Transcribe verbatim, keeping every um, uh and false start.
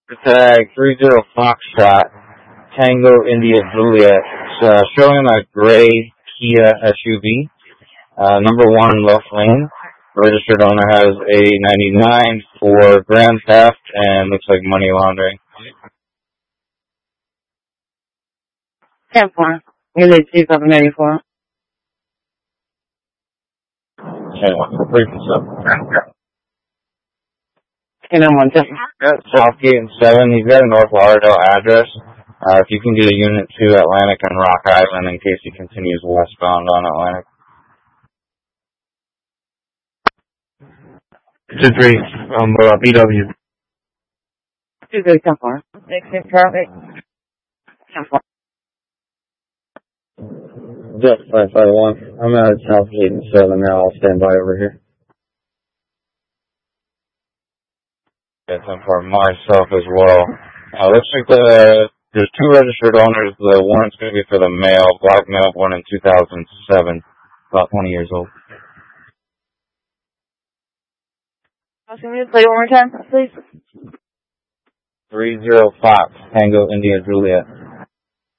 Tag three zero Foxtrot, Tango India Juliet. It's uh, showing a gray Kia S U V. Uh, number one, Loaf Lane. Registered owner has a ninety-nine for grand theft and looks like money laundering. ten four. Unit two seven eighty-four. Yeah, pretty stuff. And I'm one ten. Got Southgate and seven. He's got a North Lauderdale address. Uh, if you can get a unit to Atlantic and Rock Island in case he continues westbound on Atlantic. Two three, um, uh, B W. Two three ten four. Exit traffic. ten four. Jet five five one. I'm out of Southgate and seven now. I'll stand by over here. Yes, I'm for myself as well. Uh, looks like the, there's two registered owners. The warrant's going to be for the male, black male, born in two thousand seven, about twenty years old. Can you play one more time, please? three zero Fox, Tango India Juliet.